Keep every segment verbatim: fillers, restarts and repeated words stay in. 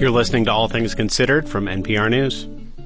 You're listening to All Things Considered from N P R News.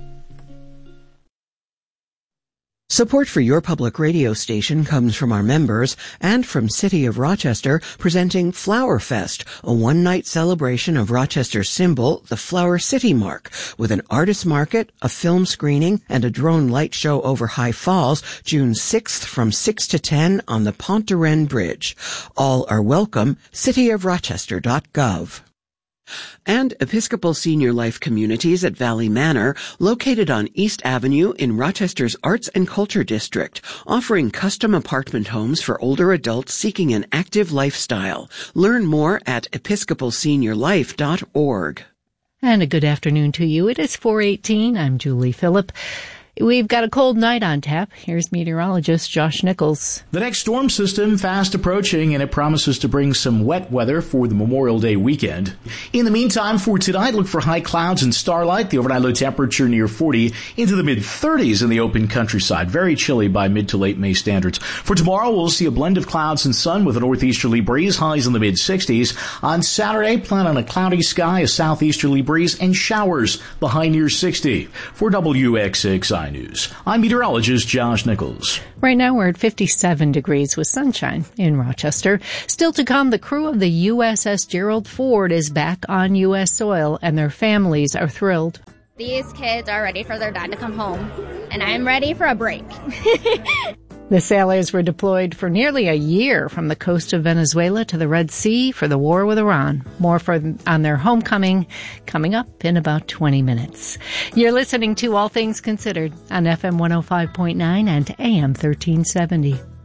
Support for your public radio station comes from our members and from City of Rochester, presenting Flower Fest, a one-night celebration of Rochester's symbol, the Flower City Mark, with an artist market, a film screening, and a drone light show over High Falls, June sixth from six to ten on the Pont de Rennes Bridge. All are welcome. city of rochester dot gov. And Episcopal Senior Life Communities at Valley Manor, located on East Avenue in Rochester's Arts and Culture District, offering custom apartment homes for older adults seeking an active lifestyle. Learn more at episcopal senior life dot org. And a good afternoon to you. It is four eighteen. I'm Julie Phillip. We've got a cold night on tap. Here's meteorologist Josh Nichols. The next storm system fast approaching, and it promises to bring some wet weather for the Memorial Day weekend. In the meantime, for tonight, look for high clouds and starlight. The overnight low temperature near forty, into the mid-thirties in the open countryside. Very chilly by mid to late May standards. For tomorrow, we'll see a blend of clouds and sun with a northeasterly breeze, highs in the mid-sixties. On Saturday, plan on a cloudy sky, a southeasterly breeze, and showers, the high near sixty. For W X six I News, I'm meteorologist Josh Nichols. Right now we're at fifty-seven degrees with sunshine in Rochester. Still to come, the crew of the U S S Gerald Ford is back on U S soil, and their families are thrilled. These kids are ready for their dad to come home, and I'm ready for a break. The sailors were deployed for nearly a year from the coast of Venezuela to the Red Sea for the war with Iran. More for, on their homecoming coming up in about twenty minutes. You're listening to All Things Considered on F M one oh five point nine and A M thirteen seventy.